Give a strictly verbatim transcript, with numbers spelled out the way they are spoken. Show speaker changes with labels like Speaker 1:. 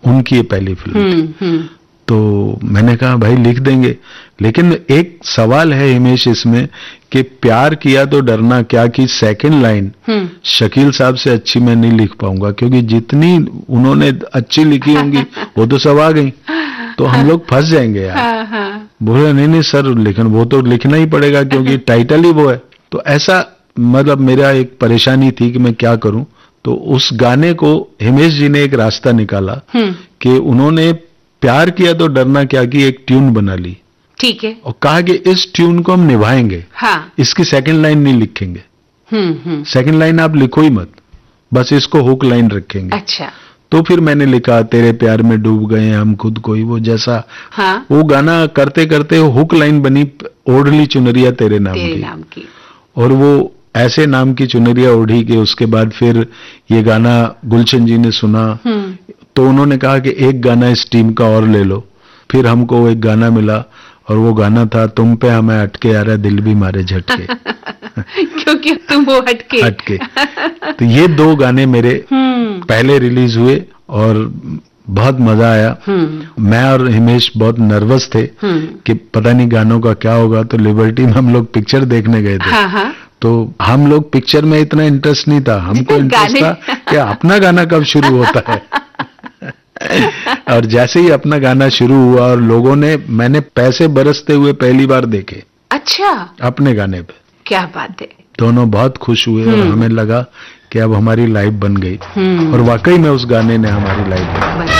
Speaker 1: उनकी ये पहली फिल्म थी।
Speaker 2: हम्म, हम्म,
Speaker 1: तो मैंने कहा भाई लिख देंगे, लेकिन एक सवाल है हिमेश इसमें कि प्यार किया तो डरना क्या की सेकंड लाइन
Speaker 2: हम्म,
Speaker 1: शकील साहब से अच्छी मैं नहीं लिख पाऊंगा, क्योंकि जितनी उन्होंने अच्छी लिखी होंगी वो तो सब आ गई, तो हम लोग फंस जाएंगे यार।
Speaker 2: हाँ, हाँ,
Speaker 1: बोले नहीं नहीं सर, लेकिन वो तो लिखना ही पड़ेगा क्योंकि टाइटल ही वो है। तो ऐसा मतलब मेरा एक परेशानी थी कि मैं क्या करूं। तो उस गाने को हिमेश जी ने एक रास्ता निकाला
Speaker 2: हम्म,
Speaker 1: कि उन्होंने प्यार किया तो डरना क्या की एक ट्यून बना ली
Speaker 2: ठीक है,
Speaker 1: और कहा कि इस ट्यून को हम निभाएंगे,
Speaker 2: हाँ,
Speaker 1: इसकी सेकंड लाइन नहीं लिखेंगे,
Speaker 2: हम्म, हम्म,
Speaker 1: सेकंड लाइन आप लिखो ही मत, बस इसको हुक लाइन रखेंगे।
Speaker 2: अच्छा,
Speaker 1: तो फिर मैंने लिखा तेरे प्यार में डूब गए हम खुद को ही, वो जैसा
Speaker 2: हाँ,
Speaker 1: वो गाना करते करते हुक लाइन बनी ओढ़ली चुनरिया तेरे नाम
Speaker 2: तेरे
Speaker 1: की,
Speaker 2: नाम की,
Speaker 1: और वो ऐसे नाम की चुनरिया ओढ़ी कि उसके बाद फिर ये गाना गुलशन जी ने सुना,
Speaker 2: हम्म,
Speaker 1: तो उन्होंने कहा कि एक गाना इस टीम का और ले लो। फिर हमको एक गाना मिला और वो गाना था तुम पे हमें अटके आ रहा दिल भी मारे झटके
Speaker 2: क्योंकि तुम वो हटके
Speaker 1: हटके। तो ये दो गाने मेरे
Speaker 2: हम्म,
Speaker 1: पहले रिलीज हुए और बहुत मजा आया।
Speaker 2: हम्म,
Speaker 1: मैं और हिमेश बहुत नर्वस थे
Speaker 2: हम्म,
Speaker 1: कि पता नहीं गानों का क्या होगा। तो लिबर्टी में हम लोग पिक्चर देखने गए थे,
Speaker 2: हाँ, हाँ,
Speaker 1: तो हम लोग पिक्चर में इतना इंटरेस्ट नहीं था, हमको इंटरेस्ट था कि अपना गाना कब शुरू होता है। और जैसे ही अपना गाना शुरू हुआ और लोगों ने, मैंने पैसे बरसते हुए पहली बार देखे
Speaker 2: अच्छा,
Speaker 1: अपने गाने पे,
Speaker 2: क्या बात है,
Speaker 1: दोनों बहुत खुश हुए और हमें लगा कि अब हमारी लाइफ बन गई,
Speaker 2: हम्म,
Speaker 1: और वाकई में उस गाने ने हमारी लाइफ बन गई।